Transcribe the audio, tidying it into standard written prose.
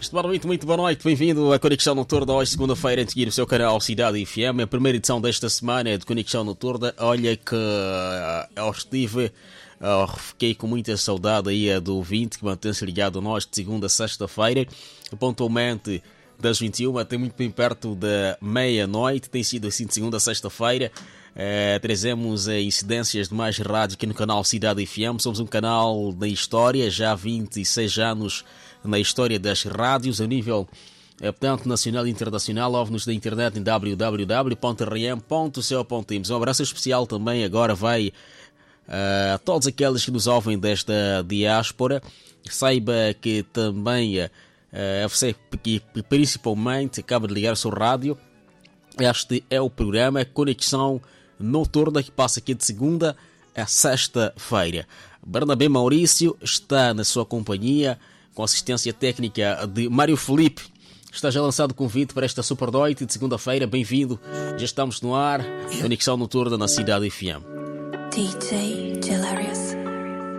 Muito boa noite, bem-vindo à Conexão Noturna hoje, segunda-feira, em seguir o seu canal Cidade FM, a primeira edição desta semana de Conexão Noturna. Olha que fiquei com muita saudade aí do ouvinte que mantém-se ligado a nós de segunda a sexta-feira, pontualmente das 21 até muito bem perto da meia-noite. Tem sido assim de segunda a sexta-feira. Trazemos incidências de mais rádio aqui no canal Cidade FM. Somos um canal da história, já há 26 anos na história das rádios, a nível portanto, nacional e internacional. Ouve-nos da internet em www.rm.co.imo. Um abraço especial também agora vai a todos aqueles que nos ouvem desta diáspora. Saiba que também você que principalmente acaba de ligar o seu rádio. Este é o programa Conexão Noturna que passa aqui de segunda a sexta-feira. Bernabé Maurício está na sua companhia com assistência técnica de Mário Felipe. Está já lançado o convite para esta super noite de segunda-feira. Bem-vindo, já estamos no ar. Conexão Noturna na Cidade FM. DJ Gelarius.